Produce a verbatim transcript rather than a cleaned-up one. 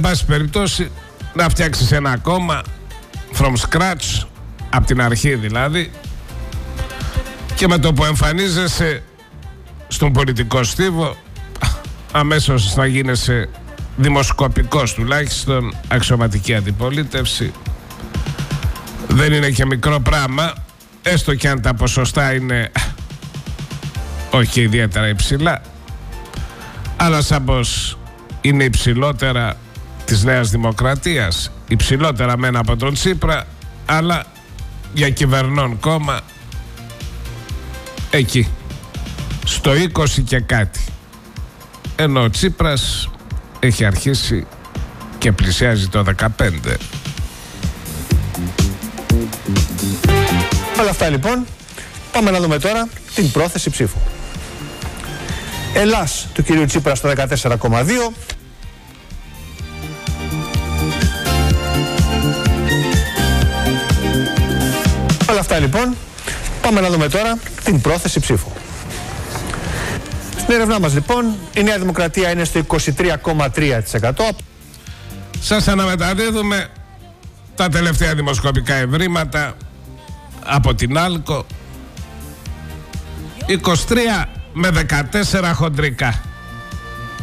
πάση περιπτώσει να φτιάξεις ένα κόμμα from scratch, από την αρχή δηλαδή, και με το που εμφανίζεσαι στον πολιτικό στίβο αμέσως να γίνεσαι δημοσκοπικός, τουλάχιστον αξιωματική αντιπολίτευση. Δεν είναι και μικρό πράγμα, έστω και αν τα ποσοστά είναι όχι ιδιαίτερα υψηλά, αλλά σαν πως είναι υψηλότερα της Νέας Δημοκρατίας, υψηλότερα μένα από τον Τσίπρα, αλλά για κυβερνών κόμμα εκεί στο είκοσι και κάτι, ενώ ο Τσίπρας έχει αρχίσει και πλησιάζει το δεκαπέντε. Όλα αυτά λοιπόν, πάμε να δούμε τώρα την πρόθεση ψήφου. Ελλάς του κυρίου Τσίπρα στο δεκατέσσερα κόμμα δύο. Όλα αυτά λοιπόν, πάμε να δούμε τώρα την πρόθεση ψήφου. Στην έρευνά μας λοιπόν, η Νέα Δημοκρατία είναι στο είκοσι τρία κόμμα τρία τοις εκατό. Σας αναμεταδίδουμε τα τελευταία δημοσκοπικά ευρήματα από την Άλκο. είκοσι τρία με δεκατέσσερα χοντρικά.